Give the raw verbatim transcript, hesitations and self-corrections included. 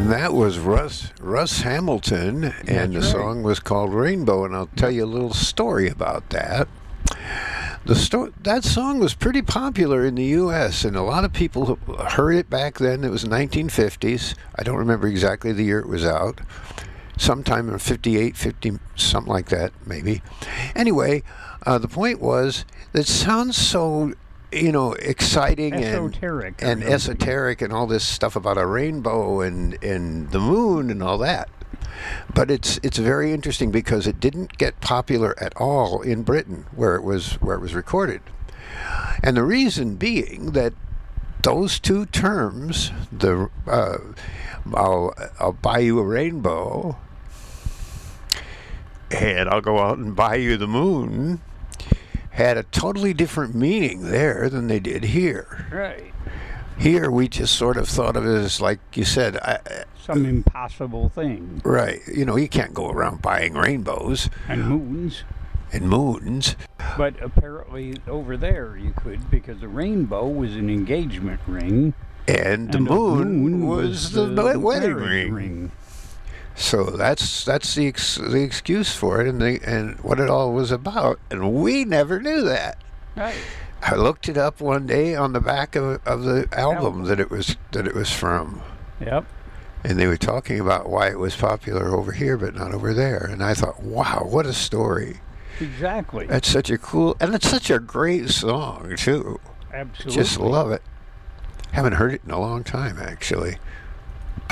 That was Russ Russ Hamilton, and That's the right. song was called Rainbow, and I'll tell you a little story about that. The sto- that song was pretty popular in the U S, and a lot of people heard it back then. It was nineteen fifties. I don't remember exactly the year it was out. Sometime in fifty-eight, fifty, something like that, maybe. Anyway, uh, the point was, it sounds so, you know, exciting and Esoteric. or and something. esoteric and all this stuff about a rainbow and, and the moon and all that. But it's it's very interesting because it didn't get popular at all in Britain where it was where it was recorded. And the reason being that those two terms, the uh, I'll, I'll buy you a rainbow and I'll go out and buy you the moon, had a totally different meaning there than they did here. Right. Here we just sort of thought of it as, like you said, I, Some impossible thing. right, you know, you can't go around buying rainbows And moons. and moons. But apparently over there you could, because the rainbow was an engagement ring. And the and moon, was the, the wedding marriage ring. So that's that's the ex- the excuse for it, and the, and what it all was about. And we never knew that. Right. I looked it up one day on the back of, of the album Album. that it was that it was from, Yep. and they were talking about why it was popular over here but not over there. And I thought, wow, what a story! Exactly. That's such a cool, and it's such a great song too. Absolutely. Just love it. Haven't heard it in a long time, actually.